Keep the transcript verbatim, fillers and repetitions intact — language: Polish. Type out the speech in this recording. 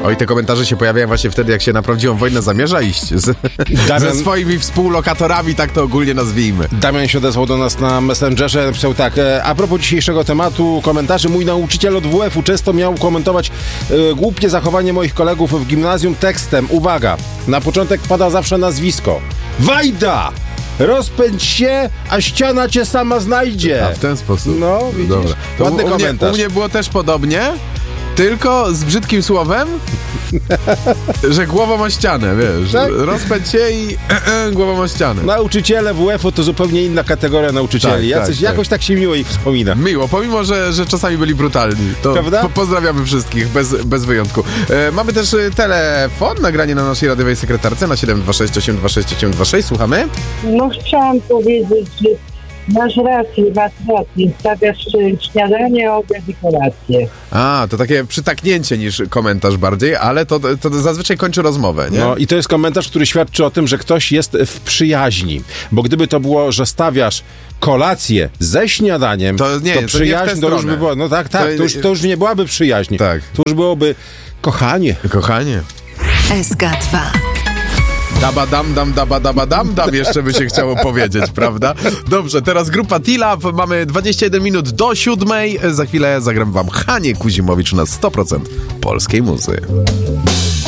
Oj, te komentarze się pojawiają właśnie wtedy, jak się na prawdziwą wojnę zamierza iść z, Damian... ze swoimi współlokatorami, tak to ogólnie nazwijmy. Damian się odezwał do nas na Messengerze, napisał tak: e, a propos dzisiejszego tematu komentarzy, mój nauczyciel od W F-u często miał komentować e, głupie zachowanie moich kolegów w gimnazjum tekstem. Uwaga, na początek pada zawsze nazwisko. Wajda! Rozpędź się, a ściana cię sama znajdzie. A w ten sposób. No, widzisz? Dobra. To Ładny u, komentarz. mnie, u mnie było też podobnie, tylko z brzydkim słowem, że głową o ścianę, wiesz. Tak? Rozpędź się i głową o ścianę. Nauczyciele W F-u to zupełnie inna kategoria nauczycieli. Tak, Jacyś, tak, jakoś tak. tak się miło ich wspomina. Miło, pomimo, że, że czasami byli brutalni. To Prawda? po, pozdrawiamy wszystkich, bez, bez wyjątku. E, mamy też e, telefon, nagranie na naszej radiowej sekretarce na siedem dwa sześć osiem dwa sześć osiem dwa sześć. Słuchamy? No chciałam powiedzieć, że masz rację, masz rację. Stawiasz śniadanie, obiad i kolację. A, to takie przytaknięcie niż komentarz bardziej, ale to, to zazwyczaj kończy rozmowę, nie? No i to jest komentarz, który świadczy o tym, że ktoś jest w przyjaźni. Bo gdyby to było, że stawiasz kolację ze śniadaniem, To nie, to nie to w przyjaźń tę to już stronę. by było. No tak, tak, To- to już, to już nie byłaby przyjaźń. Tak. To już byłoby kochanie. Kochanie. S K dwa. Daba dam dam daba daba dam dam jeszcze by się chciało powiedzieć, prawda? Dobrze, teraz grupa T-Lab, mamy dwadzieścia jeden minut do siódmej. Za chwilę zagram wam Hanię Kuzimowicz na sto procent polskiej muzy.